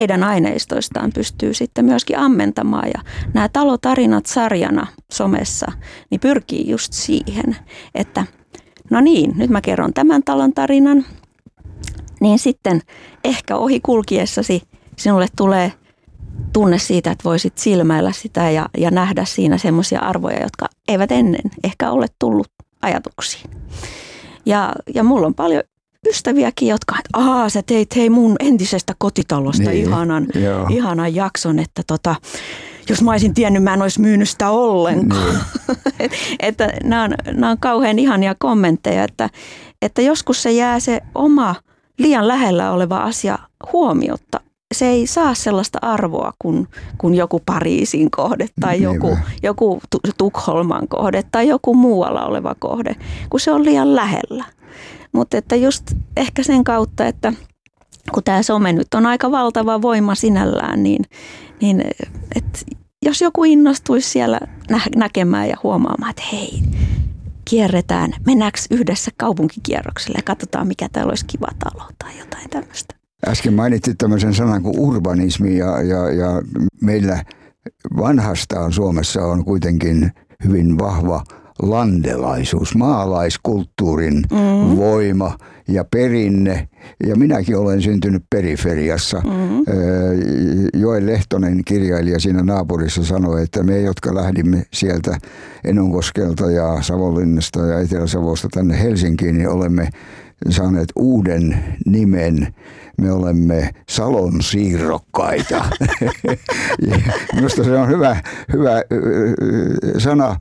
heidän aineistoistaan pystyy sitten myöskin ammentamaan. Ja nämä talotarinat sarjana somessa niin pyrkii just siihen, että no niin, nyt mä kerron tämän talon tarinan, niin sitten ehkä ohi kulkiessasi sinulle tulee tunne siitä, että voisit silmäillä sitä ja nähdä siinä semmoisia arvoja, jotka eivät ennen ehkä ole tullut ajatuksiin. Ja mulla on paljon ystäviäkin, jotka, että sä teit mun entisestä kotitalosta niin, ihanan jakson, että jos mä olisin tiennyt, mä en olisi myynyt sitä ollenkaan. Niin. että nämä on kauhean ihania kommentteja, että joskus se jää se oma liian lähellä oleva asia huomiotta. Se ei saa sellaista arvoa kuin joku Pariisin kohde tai joku Tukholman kohde tai joku muualla oleva kohde, kun se on liian lähellä. Mutta että just ehkä sen kautta, että kun tämä some nyt on aika valtava voima sinällään, niin että jos joku innostuisi siellä näkemään ja huomaamaan, että hei, kierretään, mennäänkö yhdessä kaupunkikierrokselle ja katsotaan, mikä täällä olisi kiva talo tai jotain tämmöistä. Äsken mainitsit tämmöisen sanan kuin urbanismi ja meillä vanhastaan Suomessa on kuitenkin hyvin vahva landelaisuus, maalaiskulttuurin voima ja perinne. Ja minäkin olen syntynyt periferiassa. Joel Lehtonen, kirjailija siinä naapurissa, sanoi, että me, jotka lähdimme sieltä Enonkoskelta ja Savonlinnasta ja Etelä-Savosta tänne Helsinkiin, niin olemme saaneet uuden nimen. Me olemme Salon siirrokkaita. Minusta se on hyvä sana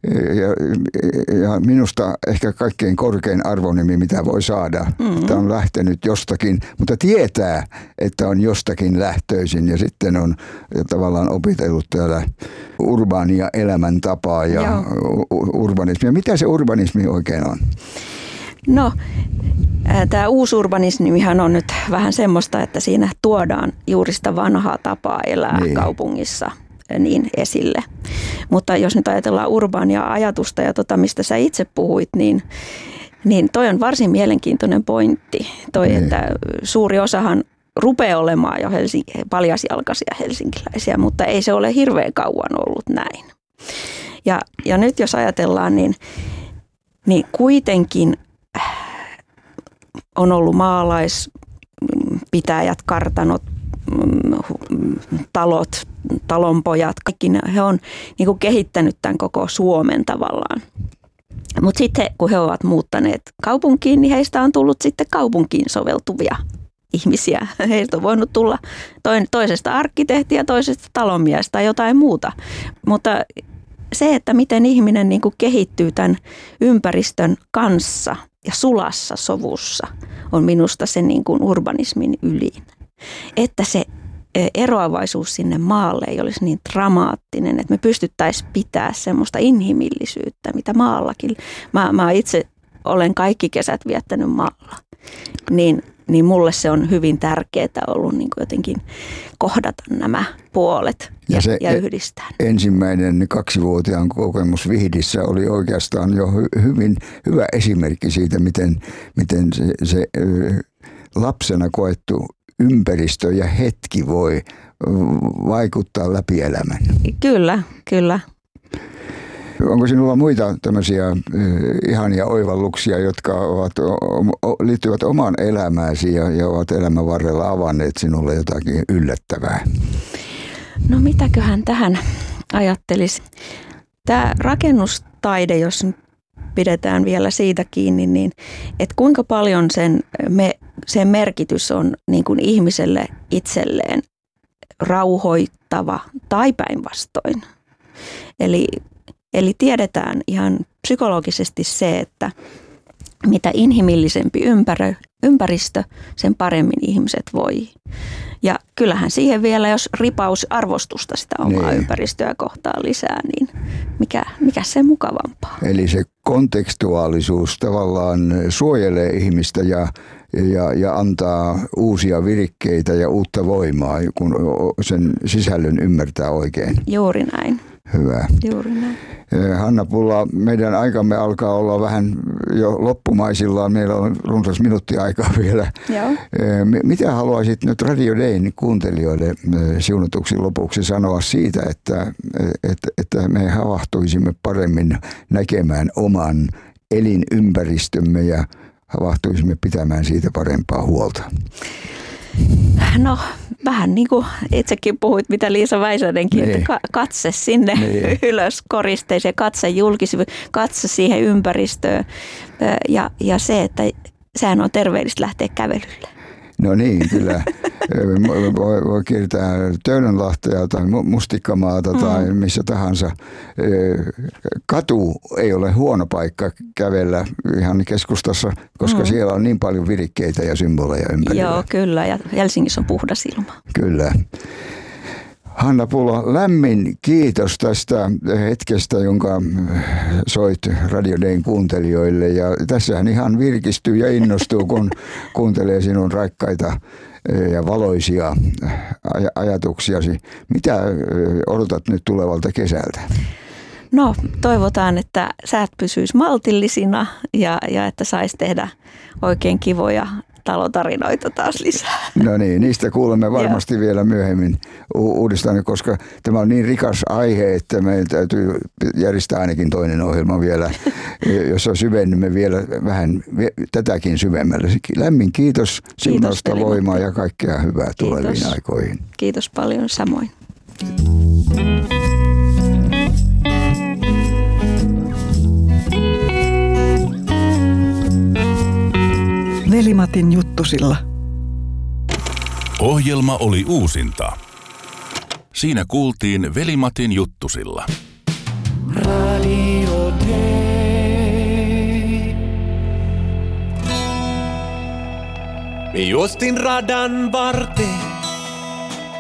ja minusta ehkä kaikkein korkein arvonimi, mitä voi saada. Tämä on lähtenyt jostakin, mutta tietää, että on jostakin lähtöisin ja sitten on tavallaan opitellut täällä urbaania elämäntapaa ja urbanismia. Mitä se urbanismi oikein on? No, tämä uusurbanismihan on nyt vähän semmoista, että siinä tuodaan juuri sitä vanhaa tapaa elää kaupungissa niin esille. Mutta jos nyt ajatellaan urbaania ajatusta ja mistä sä itse puhuit, niin toi on varsin mielenkiintoinen pointti. Että suuri osahan rupeaa olemaan jo paljasjalkaisia helsinkiläisiä, mutta ei se ole hirveän kauan ollut näin. Ja nyt jos ajatellaan, niin kuitenkin on ollut maalaispitäjät, kartanot, talot, talonpojat, kaikki he on niin kuin kehittänyt tämän koko Suomen tavallaan. Mutta sitten kun he ovat muuttaneet kaupunkiin, niin heistä on tullut sitten kaupunkiin soveltuvia ihmisiä. Heistä on voinut tulla toisesta arkkitehtiä ja toisesta talonmiestä tai jotain muuta. Mutta se, että miten ihminen niin kuin kehittyy tämän ympäristön kanssa ja sulassa sovussa, on minusta se niin kuin urbanismin ydin. Että se eroavaisuus sinne maalle ei olisi niin dramaattinen, että me pystyttäisiin pitää semmoista inhimillisyyttä, mitä maallakin. Mä itse olen kaikki kesät viettänyt maalla, niin mulle se on hyvin tärkeää ollut niin kuin jotenkin kohdata nämä puolet ja yhdistää. Ensimmäinen 2-vuotiaan kokemus Vihdissä oli oikeastaan jo hyvin hyvä esimerkki siitä, miten se lapsena koettu ympäristö ja hetki voi vaikuttaa läpi elämän. Kyllä. Onko sinulla muita tämmöisiä ihania oivalluksia, jotka liittyvät omaan elämääsi ja ovat elämän varrella avanneet sinulle jotakin yllättävää? No mitäköhän tähän ajattelisi? Tämä rakennustaide, jos pidetään vielä siitä kiinni, niin että kuinka paljon sen merkitys on niin kuin ihmiselle itselleen rauhoittava tai päinvastoin. Eli tiedetään ihan psykologisesti se, että mitä inhimillisempi ympäristö, sen paremmin ihmiset voi. Ja kyllähän siihen vielä, jos ripaus arvostusta sitä omaa ympäristöä kohtaan lisää, niin mikä se mukavampaa. Eli se kontekstuaalisuus tavallaan suojelee ihmistä ja antaa uusia virikkeitä ja uutta voimaa, kun sen sisällön ymmärtää oikein. Juuri näin. Hyvä. Juuri näin. Hanna Pulla, meidän aikamme alkaa olla vähän jo loppumaisillaan. Meillä on runsas minuutti aikaa vielä. Joo. Mitä haluaisit nyt Radio Dayn kuuntelijoille siunatuksi lopuksi sanoa siitä, että me havahtuisimme paremmin näkemään oman elinympäristömme ja havahtuisimme pitämään siitä parempaa huolta? No vähän niin kuin itsekin puhuit, mitä Liisa Väisänenkin, että katse sinne ylös koristeeseen, katse julkisivu, katse siihen ympäristöön ja se, että sehän on terveellistä lähteä kävelylle. No niin, kyllä. Voi kiertää Töölönlahtea tai Mustikkamaata tai missä tahansa. Katu ei ole huono paikka kävellä ihan keskustassa, koska siellä on niin paljon virikkeitä ja symboleja ympärillä. Joo, kyllä. Ja Helsingissä on puhdas ilma. Kyllä. Hanna Pulla, lämmin kiitos tästä hetkestä, jonka soit Radio Dayn kuuntelijoille. Ja tässähän ihan virkistyy ja innostuu, kun kuuntelee sinun raikkaita ja valoisia ajatuksiasi. Mitä odotat nyt tulevalta kesältä? No, toivotaan, että säät pysyisi maltillisina ja että saisi tehdä oikein kivoja talotarinoita taas lisää. No niin, niistä kuulemme varmasti vielä myöhemmin uudestaan, koska tämä on niin rikas aihe, että meidän täytyy järjestää ainakin toinen ohjelma vielä, jossa syvennymme vielä vähän tätäkin syvemmälle. Lämmin kiitos, siunausta, voimaa ja kaikkea hyvää tuleviin aikoihin. Kiitos paljon, samoin. Veli-Matin juttusilla. Ohjelma oli uusinta. Siinä kuultiin Veli-Matin juttusilla. Radio Day. Me juostin radan varteen.